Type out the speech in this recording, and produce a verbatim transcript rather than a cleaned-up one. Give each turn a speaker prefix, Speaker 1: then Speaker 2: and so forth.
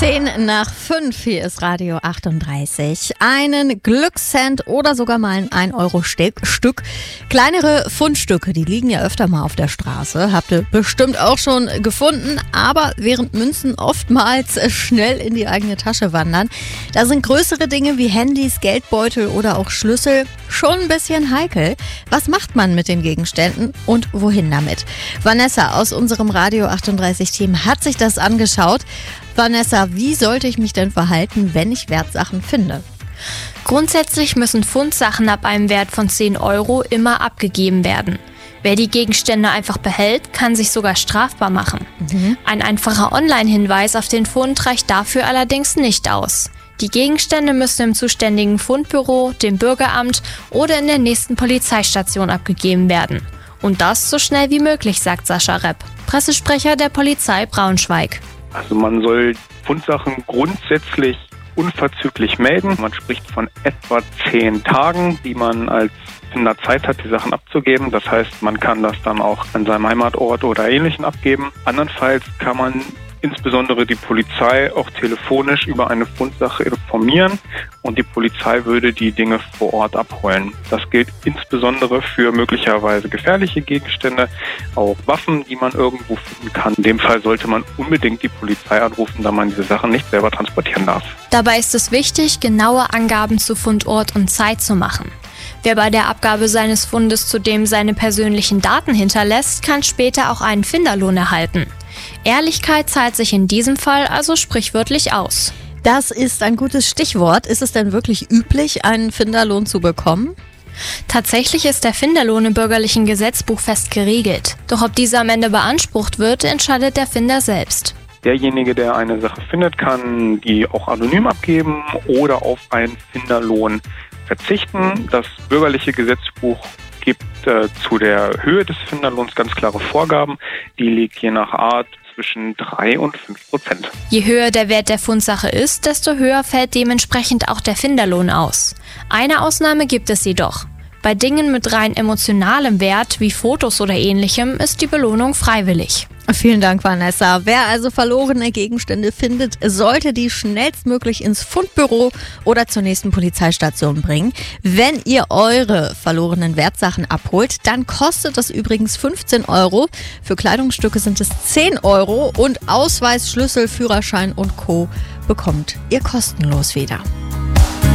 Speaker 1: Zehn nach fünf, hier ist Radio achtunddreißig. Einen Glückscent oder sogar mal ein ein Euro Stück. Kleinere Fundstücke, die liegen ja öfter mal auf der Straße. Habt ihr bestimmt auch schon gefunden. Aber während Münzen oftmals schnell in die eigene Tasche wandern, da sind größere Dinge wie Handys, Geldbeutel oder auch Schlüssel schon ein bisschen heikel. Was macht man mit den Gegenständen und wohin damit? Vanessa aus unserem Radio achtunddreißig Team hat sich das angeschaut. Vanessa, wie sollte ich mich denn verhalten, wenn ich Wertsachen finde?
Speaker 2: Grundsätzlich müssen Fundsachen ab einem Wert von zehn Euro immer abgegeben werden. Wer die Gegenstände einfach behält, kann sich sogar strafbar machen. Mhm. Ein einfacher Online-Hinweis auf den Fund reicht dafür allerdings nicht aus. Die Gegenstände müssen im zuständigen Fundbüro, dem Bürgeramt oder in der nächsten Polizeistation abgegeben werden. Und das so schnell wie möglich, sagt Sascha Repp, Pressesprecher der Polizei Braunschweig.
Speaker 3: Also man soll Fundsachen grundsätzlich unverzüglich melden. Man spricht von etwa zehn Tagen, die man als Finder Zeit hat, die Sachen abzugeben. Das heißt, man kann das dann auch an seinem Heimatort oder Ähnlichem abgeben. Andernfalls kann man insbesondere die Polizei auch telefonisch über eine Fundsache informieren und die Polizei würde die Dinge vor Ort abholen. Das gilt insbesondere für möglicherweise gefährliche Gegenstände, auch Waffen, die man irgendwo finden kann. In dem Fall sollte man unbedingt die Polizei anrufen, da man diese Sachen nicht selber transportieren darf.
Speaker 2: Dabei ist es wichtig, genaue Angaben zu Fundort und Zeit zu machen. Wer bei der Abgabe seines Fundes zudem seine persönlichen Daten hinterlässt, kann später auch einen Finderlohn erhalten. Ehrlichkeit zahlt sich in diesem Fall also sprichwörtlich aus.
Speaker 1: Das ist ein gutes Stichwort. Ist es denn wirklich üblich, einen Finderlohn zu bekommen?
Speaker 2: Tatsächlich ist der Finderlohn im bürgerlichen Gesetzbuch fest geregelt. Doch ob dieser am Ende beansprucht wird, entscheidet der Finder selbst.
Speaker 3: Derjenige, der eine Sache findet, kann die auch anonym abgeben oder auf einen Finderlohn verzichten. Das bürgerliche Gesetzbuch gibt äh, zu der Höhe des Finderlohns ganz klare Vorgaben. Die liegt je nach Art zwischen drei und fünf Prozent.
Speaker 2: Je höher der Wert der Fundsache ist, desto höher fällt dementsprechend auch der Finderlohn aus. Eine Ausnahme gibt es jedoch. Bei Dingen mit rein emotionalem Wert wie Fotos oder Ähnlichem ist die Belohnung freiwillig.
Speaker 1: Vielen Dank, Vanessa. Wer also verlorene Gegenstände findet, sollte die schnellstmöglich ins Fundbüro oder zur nächsten Polizeistation bringen. Wenn ihr eure verlorenen Wertsachen abholt, dann kostet das übrigens fünfzehn Euro. Für Kleidungsstücke sind es zehn Euro und Ausweis, Schlüssel, Führerschein und Co. bekommt ihr kostenlos wieder.